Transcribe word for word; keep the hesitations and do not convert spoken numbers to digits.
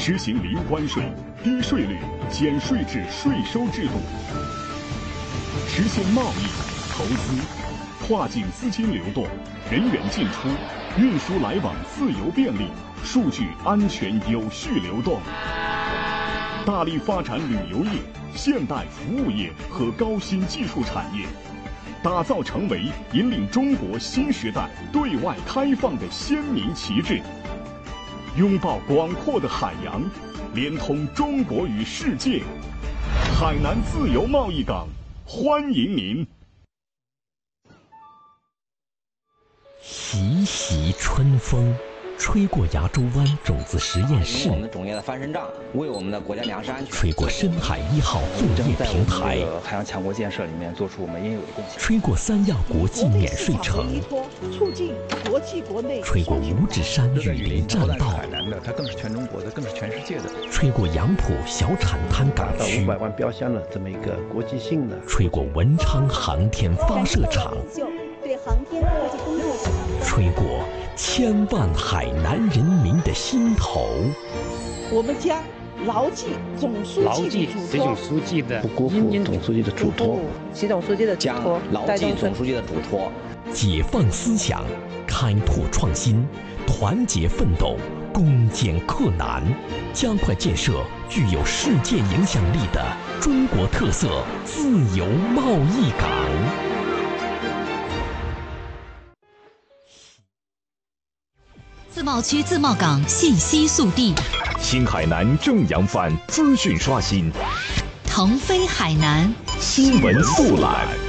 实行零关税、低税率、减税制税收制度，实现贸易、投资、跨境资金流动、人员进出、运输来往自由便利、数据安全有序流动。大力发展旅游业、现代服务业和高新技术产业，打造成为引领中国新时代对外开放的鲜明旗帜。拥抱广阔的海洋，连通中国与世界。海南自由贸易港，欢迎您。 习习春风，吹过崖州湾种子实验室， 我们种业的翻身仗，为我们的国家粮食安全。 吹过深海一号作业平台， 在海洋强国建设里面做出我们应有的贡献。 吹过三亚国际免税城， 促进国际国内。 吹过五指山雨林栈道， 海南的它更是全中国的，更是全世界的。 吹过杨浦小产滩港区， 五百万标箱的这么一个国际性的。 吹过文昌航天发射场， 对航天科技工作者， 吹过千万海南人民的心头。 我们将牢记总书记的嘱托， 书记的不辜负总书记的嘱托， 习总书记的嘱托， 牢记总书记的嘱托， 解放思想，开拓创新，团结奋斗，攻坚克难，加快建设具有世界影响力的中国特色自由贸易港。 自贸区自贸港信息速递， 新海南正扬帆资讯刷新， 腾飞海南新闻速览。